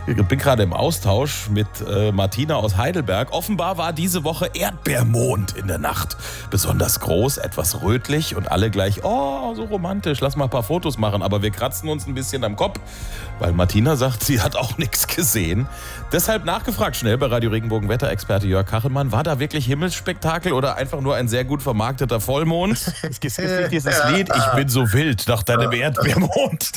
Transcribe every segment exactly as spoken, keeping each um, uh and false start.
Ich bin gerade im Austausch mit äh, Martina aus Heidelberg. Offenbar war diese Woche Erdbeermond in der Nacht. Besonders groß, etwas rötlich und alle gleich, oh, so romantisch, lass mal ein paar Fotos machen. Aber wir kratzen uns ein bisschen am Kopf, weil Martina sagt, sie hat auch nichts gesehen. Deshalb nachgefragt schnell bei Radio Regenbogen Wetterexperte Jörg Kachelmann. War da wirklich Himmelsspektakel oder einfach nur ein sehr gut vermarkteter Vollmond? Es gibt dieses Lied, ich bin so wild nach deinem Erdbeermond.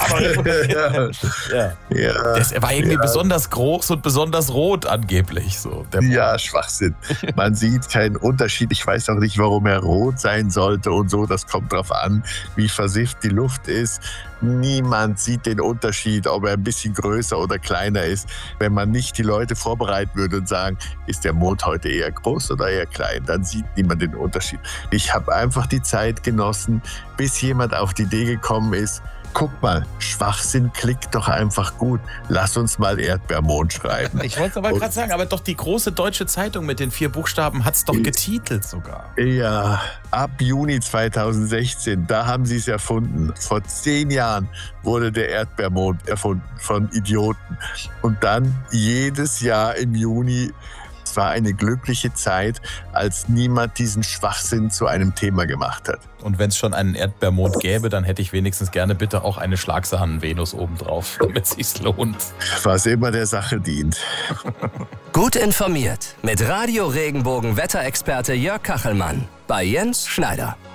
ja. Ja. Das war irgendwie ja. besonders groß und besonders rot angeblich. So, der ja, Schwachsinn. Man sieht keinen Unterschied. Ich weiß auch nicht, warum er rot sein sollte und so. Das kommt drauf an, wie versifft die Luft ist. Niemand sieht den Unterschied, ob er ein bisschen größer oder kleiner ist. Wenn man nicht die Leute vorbereiten würde und sagen, ist der Mond heute eher groß oder eher klein, dann sieht niemand den Unterschied. Ich habe einfach die Zeit genossen, bis jemand auf die Idee gekommen ist, guck mal, Schwachsinn klickt doch einfach gut. Lass uns mal Erdbeermond schreiben. Ich wollte es aber gerade sagen, aber doch die große deutsche Zeitung mit den vier Buchstaben hat es doch getitelt sogar. Ja, ab Juni zweitausendsechzehn, da haben sie es erfunden. Vor zehn Jahren wurde der Erdbeermond erfunden von Idioten. Und dann jedes Jahr im Juni. Es war eine glückliche Zeit, als niemand diesen Schwachsinn zu einem Thema gemacht hat. Und wenn es schon einen Erdbeermond gäbe, dann hätte ich wenigstens gerne bitte auch eine Schlagsahnen-Venus obendrauf, damit es sich lohnt. Was immer der Sache dient. Gut informiert mit Radio Regenbogen Wetterexperte Jörg Kachelmann bei Jens Schneider.